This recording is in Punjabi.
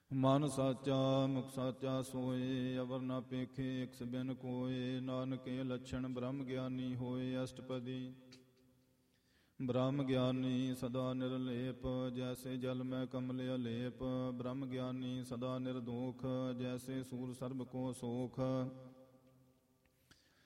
ਮਨ ਸਾਚਾ ਮੁਖ ਸਾਚਾ ਸੋਏ, ਅਵਰ ਨਾ ਪੇਖੇ ਇਕ ਬਿਨ ਕੋਏ। ਨਾਨਕ ਇਹ ਲੱਛਣ ਬ੍ਰਹਮ ਗਿਆਨੀ ਹੋਏ। ਅਸ਼ਟਪਦੀ। ਬ੍ਰਹਮ ਗਿਆਨੀ ਸਦਾ ਨਿਰਲੇਪ, ਜੈਸੇ ਜਲ ਮੈਂ ਕਮਲ ਅਲੇਪ। ਬ੍ਰਹਮ ਗਿਆਨੀ ਸਦਾ ਨਿਰਦੋਖ, ਜੈਸੇ ਸੂਰ ਸਰਬ ਕੋ ਸੋਖ।